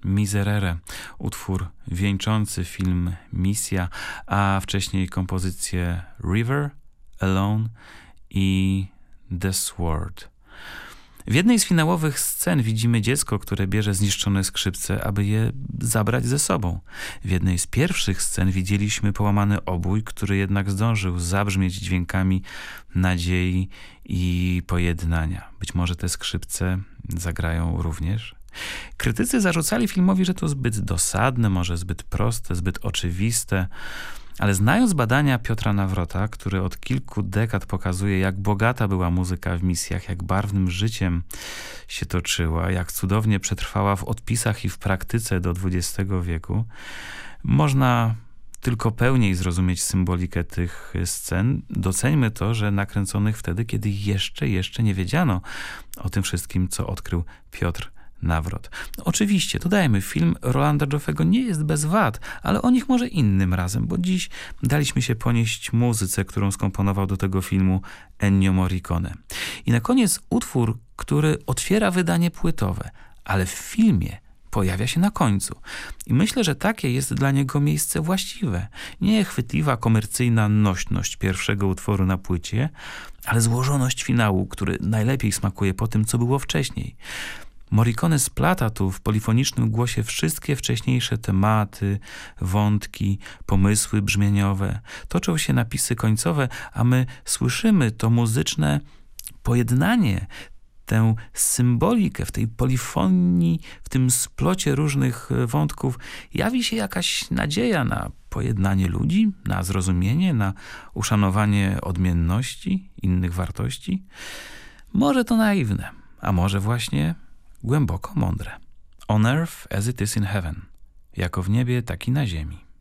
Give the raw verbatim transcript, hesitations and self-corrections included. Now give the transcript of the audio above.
Miserere, utwór wieńczący film Misja, a wcześniej kompozycje River, Alone i The Sword. W jednej z finałowych scen widzimy dziecko, które bierze zniszczone skrzypce, aby je zabrać ze sobą. W jednej z pierwszych scen widzieliśmy połamany obój, który jednak zdążył zabrzmieć dźwiękami nadziei i pojednania. Być może te skrzypce zagrają również. Krytycy zarzucali filmowi, że to zbyt dosadne, może zbyt proste, zbyt oczywiste. Ale znając badania Piotra Nawrota, który od kilku dekad pokazuje, jak bogata była muzyka w misjach, jak barwnym życiem się toczyła, jak cudownie przetrwała w odpisach i w praktyce do dwudziestego wieku, można tylko pełniej zrozumieć symbolikę tych scen. Doceńmy to, że nakręconych wtedy, kiedy jeszcze, jeszcze nie wiedziano o tym wszystkim, co odkrył Piotr Nawrot. No oczywiście, dodajmy, film Rolanda Joffego nie jest bez wad, ale o nich może innym razem, bo dziś daliśmy się ponieść muzyce, którą skomponował do tego filmu Ennio Morricone. I na koniec utwór, który otwiera wydanie płytowe, ale w filmie pojawia się na końcu. I myślę, że takie jest dla niego miejsce właściwe. Nie chwytliwa, komercyjna nośność pierwszego utworu na płycie, ale złożoność finału, który najlepiej smakuje po tym, co było wcześniej. Morricone splata tu w polifonicznym głosie wszystkie wcześniejsze tematy, wątki, pomysły brzmieniowe. Toczą się napisy końcowe, a my słyszymy to muzyczne pojednanie, tę symbolikę w tej polifonii, w tym splocie różnych wątków. Jawi się jakaś nadzieja na pojednanie ludzi, na zrozumienie, na uszanowanie odmienności, innych wartości. Może to naiwne, a może właśnie głęboko mądre. On earth as it is in heaven. Jako w niebie, tak i na ziemi.